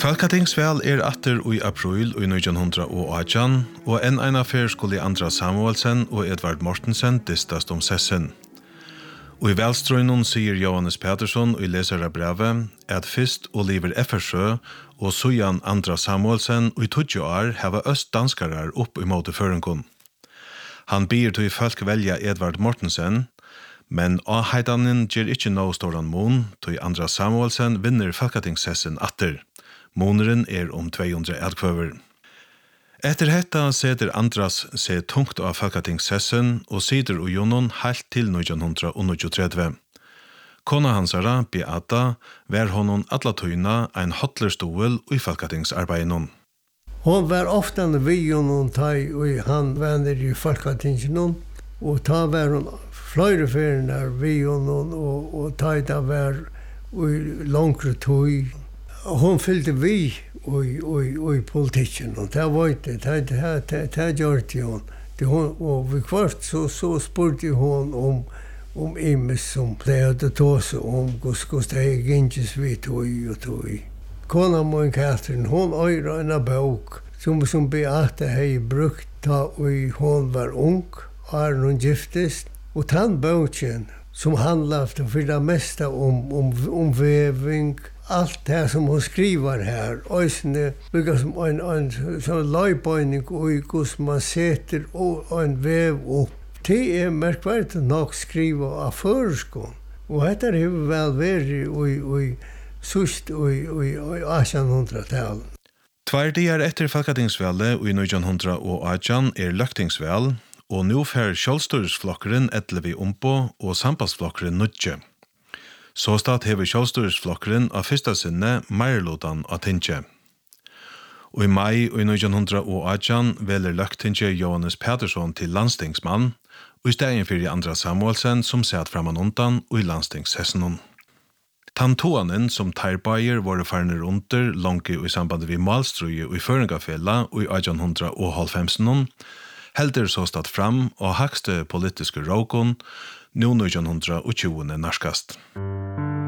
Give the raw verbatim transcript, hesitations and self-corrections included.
Falkatingsvel er atter i april i nitjan atten, og enn ein affær skulle Andras Samuelsen og Edvard Mortensen distast om sessen. Og i velstrøynen sier Johannes Petersson i lesere brevet at fyrst Oliver Effersjø og Sujan Andras Samuelsen og i tudjo år hava østdanskarar opp i måte førenkon. Han byr til folk velja Edvard Mortensen, men avheidanen gir ikkje no storan mon, til Andras Samuelsen vinner Falkatingssessen atter. Måneren er om två hundra erdkvöver. Etter hetta seter Andras seg tungt av Falkatingssessen og sider og jonon helt til nitjan tretti. Kona hansara, Beata, var honom alla tøyna ein hotlerstol i Falkatingsarbeinon. Hon var ofta vi honom tai og han vänner i Falkatingen og ta var hon fløyre ferner vi honom og, og ta da var i långre tøy. Hon fyllde vi i, i, i politikken, og det var det, det, det, det, det gjorde hon. Det hon. Og vi kvart så, så spurte hon om, om Imes som pleide ta seg om hvordan det gikk vi tog og tog. Kona min Katrin, hon øyre en bok som, som Beate hei brukt da hon var ung, og hon giftest, og den boken som handlade for det meste om, om, om veving, allt det som hon skriver här, ösne lika som en en sån lajböjning och hur man sätter och en väv upp. Det är märkvärdigt nog skriva av förskon. Och detta är väl varit och och sust och och artonhundratalet. Tvær dagar etter Falkatingsveldet i nitjan atten er løktingsvel, og nå fer Kjølstøresflokkeren elleve ompo og Sambandsflokkeren nutje. Så stad hever Kjølstøresflokkeren av fyrsta sinne meirlotan av Tinsje. Og i mai i nitjan atten veler løktinsje Johannes Petersson til landstingsmann, og i stedet fyrir Andras Samuelsen som satt framan undan og i landstingshessenon. Tantoanen som tarbeier var farner under langt i samband med Malstrøye og i Føringafella og i attenhundrahalvfems helder så stad fram og hakste politiske råkon nå nitjan tjue narskast.